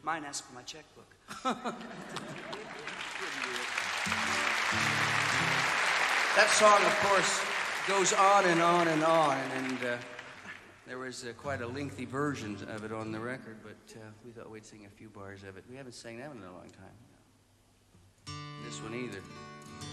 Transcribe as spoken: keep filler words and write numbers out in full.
mine, ask for my checkbook. That song, of course, goes on and on and on, and uh, there was uh, quite a lengthy version of it on the record, but uh, we thought we'd sing a few bars of it. We haven't sang that one in a long time. This one either.